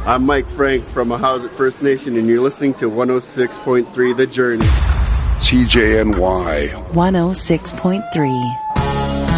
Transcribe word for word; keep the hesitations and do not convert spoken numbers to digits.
I'm Mike Frank from Ahousaht First Nation, and you're listening to one oh six point three The Journey. C J N Y one oh six point three.